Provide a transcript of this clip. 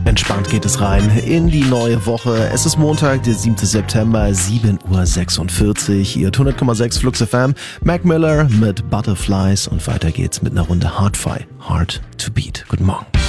Entspannt geht es rein in die neue Woche. Es ist Montag, der 7. September, 7:46 Uhr. Ihr 100,6 Flux FM. Mac Miller mit Butterflies und weiter geht's mit einer Runde Hard-Fi. Hard to Beat. Guten Morgen.